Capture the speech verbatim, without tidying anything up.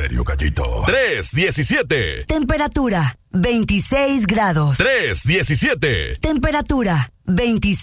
serio, gallito. tres diecisiete. Temperatura, veintiséis grados. tres diecisiete. Temperatura, veintiséis.